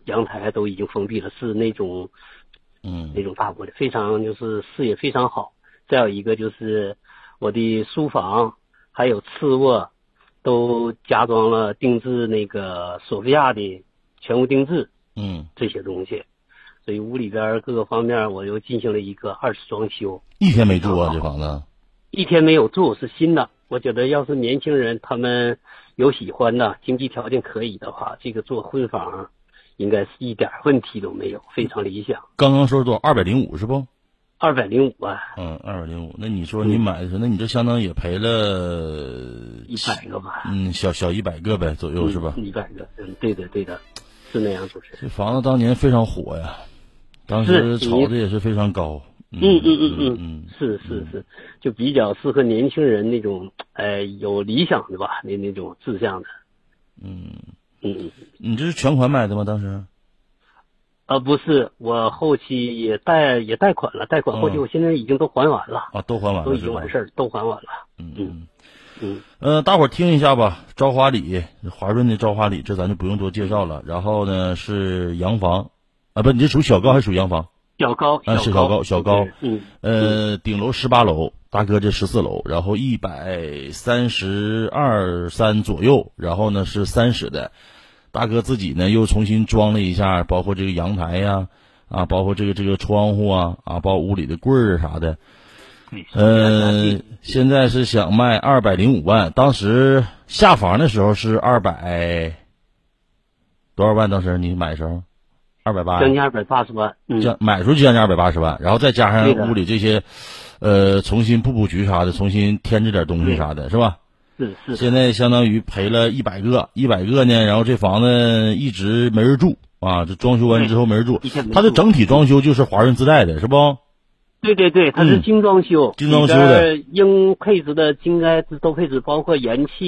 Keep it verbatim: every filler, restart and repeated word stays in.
阳台都已经封闭了，是那种嗯那种大玻璃，非常就是视野非常好。再有一个就是我的书房还有次卧都加装了定制那个索菲亚的全屋定制嗯， 这些东西，所以屋里边各个方面我又进行了一个二次装修。 一天没住啊这房子？ 一天没有住，是新的。我觉得要是年轻人他们有喜欢的，经济条件可以的话，这个做婚房应该是一点问题都没有，非常理想。 刚刚说多少？二百零五是不？ 二百零五啊。 嗯，二百零五。那你说你买的时候，那你这相当于也赔了一百个吧？ 嗯，小小一百个呗左右、嗯、是吧？ 一百个，嗯，对的对的，是那样，主持人。 这房子当年非常火呀，当时炒的也是非常高。 嗯嗯嗯嗯嗯，是是是，就比较适合年轻人那种，呃，有理想的吧，那那种志向的。 嗯嗯嗯， 你这是全款买的吗？当时？ 呃，不是，我后期也贷也贷款了，贷款后期我现在已经都还完了。 啊，都还完了， 都已经完事儿，都还完了。 嗯嗯嗯， 呃，大伙儿听一下吧，朝华里，华润的朝华里，这咱就不用多介绍了。然后呢是洋房，啊不，你这属小高还是属洋房？ 小高啊，是小高，小高， 嗯， 呃，顶楼十八楼，大哥这十四楼，然后一百三十二三左右，然后呢是三室的，大哥自己呢又重新装了一下，包括这个阳台呀，啊，包括这个这个窗户啊，啊，包括屋里的柜儿啥的，呃，现在是想卖二百零五万，当时下房的时候是二百多少万？当时你买的时候？二百八， 将近二百八十万，嗯， 将买出去将近二百八十万，然后再加上屋里这些，呃，重新布布局啥的，重新添置点东西啥的，是吧？ 是是。 现在相当于赔了一百个，一百个呢，然后这房子一直没人住啊，这装修完之后没人住，它的整体装修就是华润自带的，是不？ 对对对，它是精装修， 嗯、精装修的， 应配置的应该都配置包括燃气。